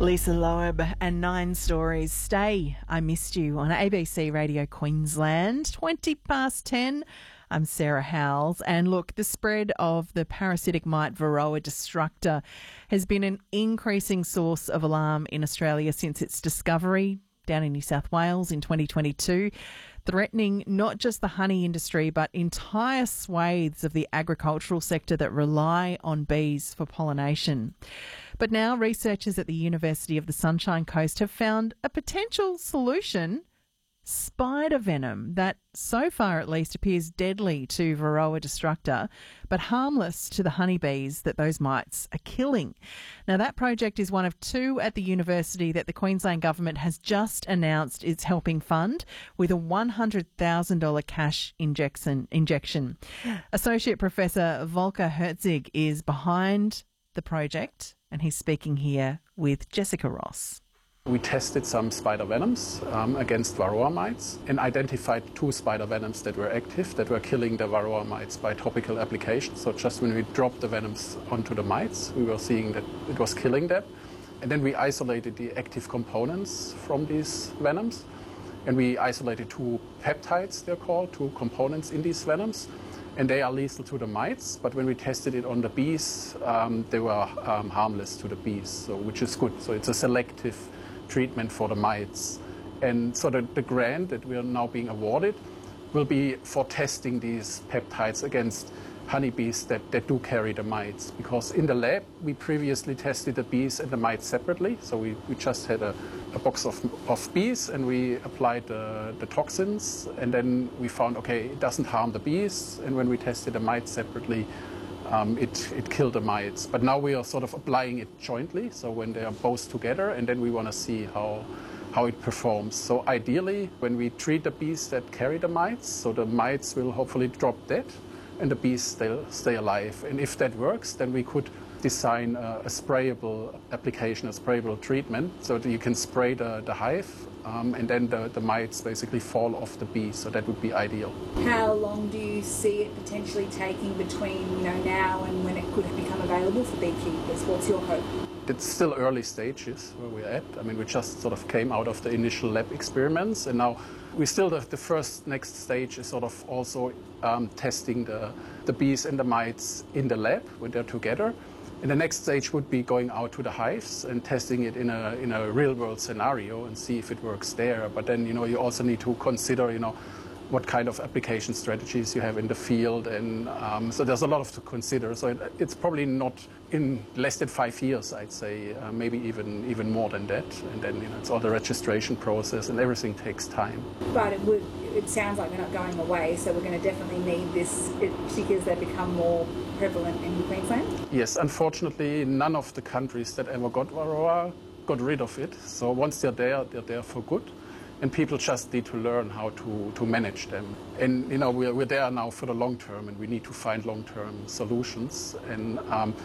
Lisa Loeb and 9 Stories. Stay, I Missed You on ABC Radio Queensland. 10:20. I'm Sarah Howells. And look, the spread of the parasitic mite Varroa destructor has been an increasing source of alarm in Australia since its discovery down in New South Wales in 2022, threatening not just the honey industry but entire swathes of the agricultural sector that rely on bees for pollination. But now researchers at the University of the Sunshine Coast have found a potential solution: spider venom, that so far at least appears deadly to Varroa destructor but harmless to the honeybees that those mites are killing. Now, that project is one of 2 at the university that the Queensland Government has just announced it's helping fund with a $100,000 cash injection. Associate Professor Volker Herzig is behind the project, and he's speaking here with Jessica Ross. We tested some spider venoms against Varroa mites and identified 2 spider venoms that were active, that were killing the Varroa mites by topical application. So just when we dropped the venoms onto the mites, we were seeing that it was killing them. And then we isolated the active components from these venoms. And we isolated 2 peptides, they're called, 2 components in these venoms. And they are lethal to the mites, but when we tested it on the bees, they were harmless to the bees, so, which is good. So it's a selective treatment for the mites. And so the grant that we are now being awarded will be for testing these peptides against honeybees that do carry the mites. Because in the lab, we previously tested the bees and the mites separately. So we just had a box of bees and we applied the toxins, and then we found, okay, it doesn't harm the bees. And when we tested the mites separately, it killed the mites. But now we are sort of applying it jointly, so when they are both together, and then we want to see how it performs. So ideally, when we treat the bees that carry the mites, so the mites will hopefully drop dead and the bees stay alive. And if that works, then we could design a sprayable application, a sprayable treatment, so that you can spray the hive and then the mites basically fall off the bee. So that would be ideal. How long do you see it potentially taking between now and when it could become available for beekeepers? What's your hope? It's still early stages where we're at. I mean, we just sort of came out of the initial lab experiments, and now we still the first next stage is sort of also testing the bees and the mites in the lab when they're together. And the next stage would be going out to the hives and testing it in a real-world scenario and see if it works there. But then, you also need to consider, what kind of application strategies you have in the field. And so there's a lot to consider. So it's probably not in less than 5 years, I'd say, maybe even more than that. And then, it's all the registration process and everything takes time. But it sounds like they're not going away, so we're going to definitely need this, particularly as they become more prevalent in Queensland? Yes, unfortunately, none of the countries that ever got Varroa got rid of it. So once they're there for good. And people just need to learn how to manage them. And, we're there now for the long term, and we need to find long-term solutions. And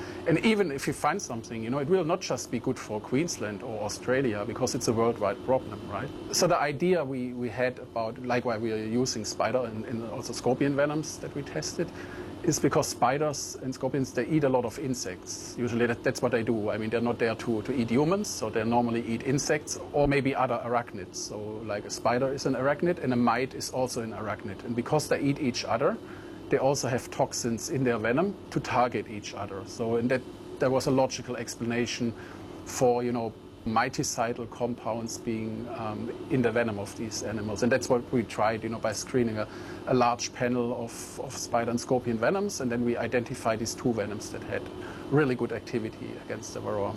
even if you find something, it will not just be good for Queensland or Australia, because it's a worldwide problem, right? So the idea we had about, like why we are using spider and also scorpion venoms that we tested, is because spiders and scorpions, they eat a lot of insects. Usually that's what they do. I mean, they're not there to eat humans, so they normally eat insects or maybe other arachnids. So like a spider is an arachnid and a mite is also an arachnid. And because they eat each other, they also have toxins in their venom to target each other. So and there was a logical explanation for, miticidal compounds being in the venom of these animals. And that's what we tried, by screening a large panel of spider and scorpion venoms, and then we identified these 2 venoms that had really good activity against the Varroa